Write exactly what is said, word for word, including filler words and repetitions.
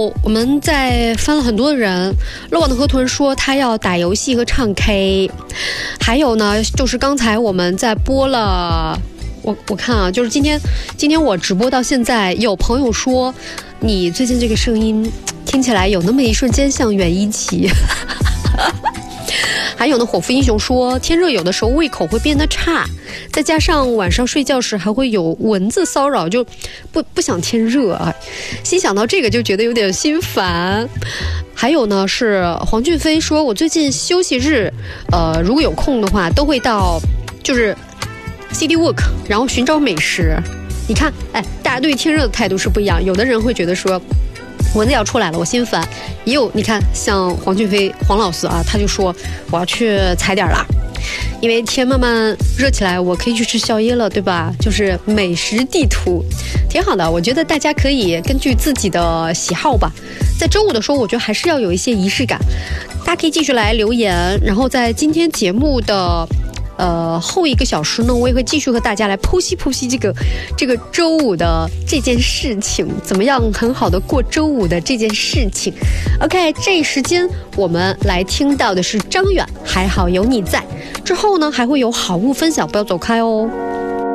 后我们再翻了很多的人，漏网的河豚说他要打游戏和唱 K， 还有呢就是刚才我们在播了，我我看啊，就是今天今天我直播到现在，有朋友说你最近这个声音听起来有那么一瞬间像袁一奇。还有呢，伙夫英雄说天热有的时候胃口会变得差，再加上晚上睡觉时还会有蚊子骚扰，就不不想天热啊。心想到这个就觉得有点心烦。还有呢是黄俊飞说，我最近休息日，呃，如果有空的话，都会到就是 City Walk， 然后寻找美食。你看，哎，大家对天热的态度是不一样，有的人会觉得说，蚊子要出来了，我心烦。也有你看，像黄俊飞黄老师啊，他就说我要去踩点啦，因为天慢慢热起来，我可以去吃宵夜了，对吧？就是美食地图，挺好的。我觉得大家可以根据自己的喜好吧，在周五的时候，我觉得还是要有一些仪式感。大家可以继续来留言，然后在今天节目的呃，后一个小时呢，我也会继续和大家来剖析剖析这个这个周五的这件事情，怎么样很好的过周五的这件事情。OK， 这一时间我们来听到的是张远，还好有你在。之后呢，还会有好物分享，不要走开哦。